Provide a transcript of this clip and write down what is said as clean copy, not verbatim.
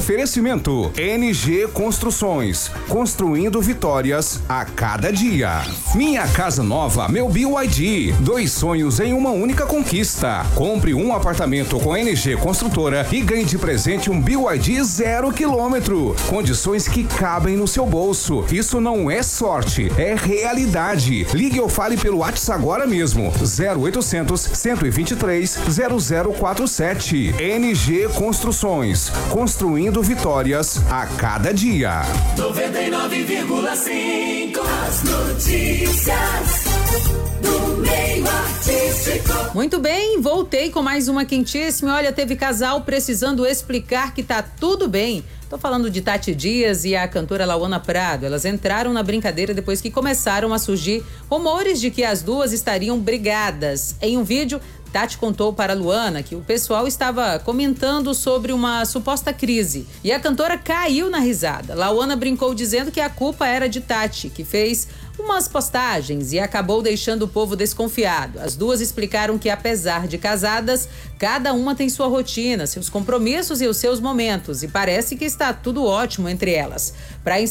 Oferecimento NG Construções, construindo vitórias a cada dia. Minha Casa Nova, meu BYD, 2 sonhos em uma única conquista. Compre um apartamento com NG Construtora e ganhe de presente um BYD 0 km. Condições que cabem no seu bolso. Isso não é sorte, é realidade. Ligue ou fale pelo WhatsApp agora mesmo. 0800 123 0047. NG Construções, construindo vitórias a cada dia. 99,5 as notícias do meio artístico. Muito bem, voltei com mais uma quentíssima. Olha, teve casal precisando explicar que tá tudo bem. Tô falando de Tati Dias e a cantora Lauana Prado. Elas entraram na brincadeira depois que começaram a surgir rumores de que as duas estariam brigadas. Em um vídeo, Tati contou para a Luana que o pessoal estava comentando sobre uma suposta crise e a cantora caiu na risada. Lauana brincou dizendo que a culpa era de Tati, que fez umas postagens e acabou deixando o povo desconfiado. As duas explicaram que, apesar de casadas, cada uma tem sua rotina, seus compromissos e os seus momentos, e parece que está tudo ótimo entre elas. Para